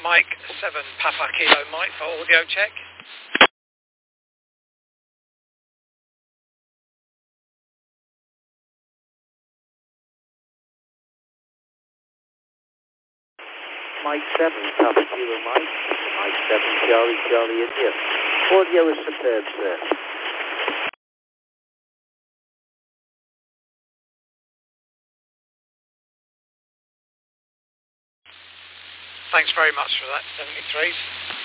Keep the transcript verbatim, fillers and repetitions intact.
Mike seven Papa Kilo Mike for audio check. Mike seven Papa Kilo Mike, Mike seven Charlie Charlie India. Audio is superb, sir. Thanks very much for that, seventy-threes.